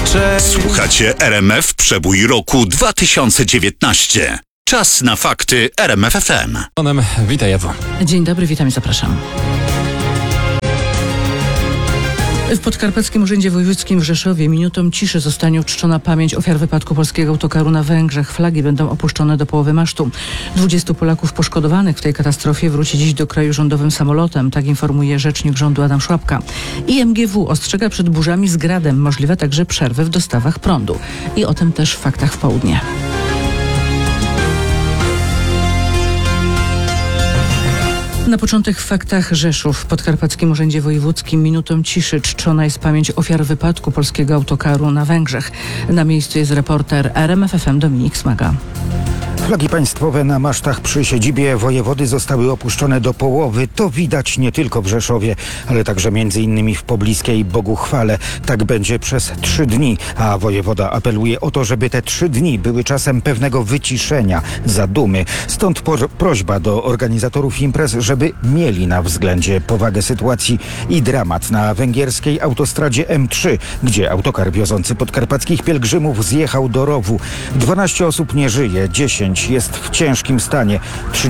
Słuchacie RMF Przebój roku 2019. Czas na fakty RMF FM. Witaj, Ewo. Dzień dobry, witam i zapraszam. W Podkarpackim Urzędzie Wojewódzkim w Rzeszowie minutą ciszy zostanie uczczona pamięć ofiar wypadku polskiego autokaru na Węgrzech. Flagi będą opuszczone do połowy masztu. 20 Polaków poszkodowanych w tej katastrofie wróci dziś do kraju rządowym samolotem, tak informuje rzecznik rządu Adam Szłapka. IMGW ostrzega przed burzami z gradem, możliwe także przerwy w dostawach prądu. I o tym też w faktach w południe. Na początek w faktach Rzeszów. W Podkarpackim Urzędzie Wojewódzkim minutą ciszy czczona jest pamięć ofiar wypadku polskiego autokaru na Węgrzech. Na miejscu jest reporter RMF FM Dominik Smaga. Flagi państwowe na masztach przy siedzibie wojewody zostały opuszczone do połowy. To widać nie tylko w Rzeszowie, ale także m.in. w pobliskiej Boguchwale. Tak będzie przez 3 dni, a wojewoda apeluje o to, żeby te 3 dni były czasem pewnego wyciszenia, zadumy. Stąd prośba do organizatorów imprez, żeby mieli na względzie powagę sytuacji i dramat na węgierskiej autostradzie M3, gdzie autokar wiozący podkarpackich pielgrzymów zjechał do rowu. 12 osób nie żyje, 10 jest w ciężkim stanie,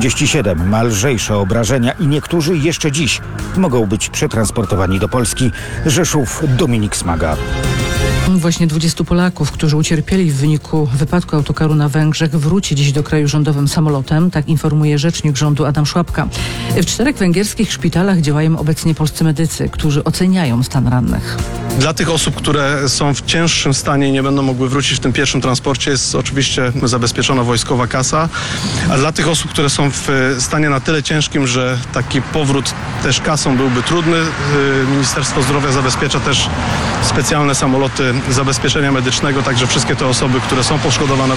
37 ma lżejsze obrażenia i niektórzy jeszcze dziś mogą być przetransportowani do Polski. Rzeszów, Dominik Smaga. Właśnie 20 Polaków, którzy ucierpieli w wyniku wypadku autokaru na Węgrzech, wróci dziś do kraju rządowym samolotem, tak informuje rzecznik rządu Adam Szłapka. W 4 węgierskich szpitalach działają obecnie polscy medycy, którzy oceniają stan rannych. Dla tych osób, które są w cięższym stanie i nie będą mogły wrócić w tym pierwszym transporcie, jest oczywiście zabezpieczona wojskowa kasa, a dla tych osób, które są w stanie na tyle ciężkim, że taki powrót też kasą byłby trudny, Ministerstwo Zdrowia zabezpiecza też specjalne samoloty zabezpieczenia medycznego, także wszystkie te osoby, które są poszkodowane,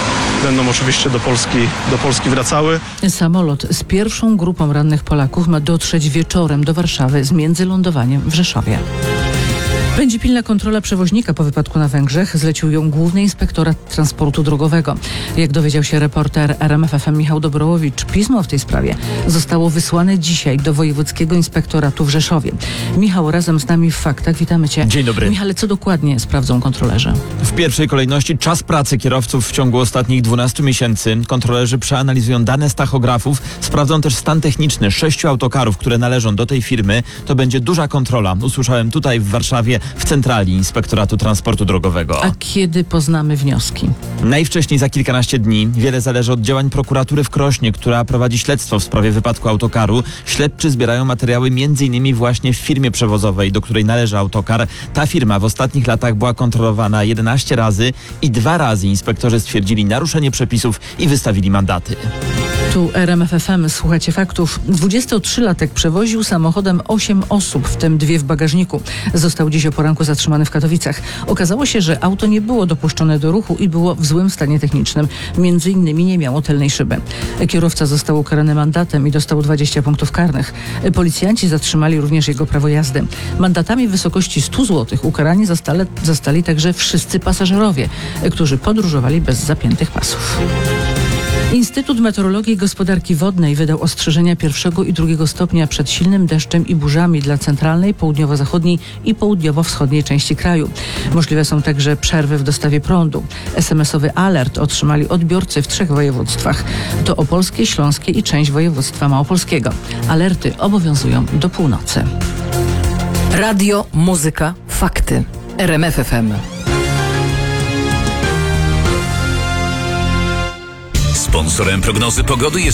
będą oczywiście do Polski wracały. Samolot z pierwszą grupą rannych Polaków ma dotrzeć wieczorem do Warszawy z międzylądowaniem w Rzeszowie. Będzie pilna kontrola przewoźnika po wypadku na Węgrzech. Zlecił ją Główny Inspektorat Transportu Drogowego. Jak dowiedział się reporter RMF FM Michał Dobrołowicz, pismo w tej sprawie zostało wysłane dzisiaj do Wojewódzkiego Inspektoratu w Rzeszowie. Michał, razem z nami w faktach. Witamy Cię. Dzień dobry. Michale, co dokładnie sprawdzą kontrolerzy? W pierwszej kolejności czas pracy kierowców w ciągu ostatnich 12 miesięcy. Kontrolerzy przeanalizują dane z tachografów, sprawdzą też stan techniczny 6 autokarów, które należą do tej firmy. To będzie duża kontrola. Usłyszałem tutaj w Warszawie w centrali Inspektoratu Transportu Drogowego. A kiedy poznamy wnioski? Najwcześniej za kilkanaście dni. Wiele zależy od działań prokuratury w Krośnie, która prowadzi śledztwo w sprawie wypadku autokaru. Śledczy zbierają materiały m.in. właśnie w firmie przewozowej, do której należy autokar. Ta firma w ostatnich latach była kontrolowana 11 razy i 2 razy inspektorzy stwierdzili naruszenie przepisów i wystawili mandaty. Tu RMF FM, słuchacie faktów. 23-latek przewoził samochodem 8 osób, w tym 2 w bagażniku. Został dziś o poranku zatrzymany w Katowicach. Okazało się, że auto nie było dopuszczone do ruchu i było w złym stanie technicznym. Między innymi nie miało tylnej szyby. Kierowca został ukarany mandatem i dostał 20 punktów karnych. Policjanci zatrzymali również jego prawo jazdy. Mandatami w wysokości 100 zł ukarani zostali także wszyscy pasażerowie, którzy podróżowali bez zapiętych pasów. Instytut Meteorologii i Gospodarki Wodnej wydał ostrzeżenia 1. i 2. stopnia przed silnym deszczem i burzami dla centralnej, południowo-zachodniej i południowo-wschodniej części kraju. Możliwe są także przerwy w dostawie prądu. SMS-owy alert otrzymali odbiorcy w 3 województwach. To opolskie, śląskie i część województwa małopolskiego. Alerty obowiązują do północy. Radio, muzyka, fakty. RMF FM. Sponsorem prognozy pogody jest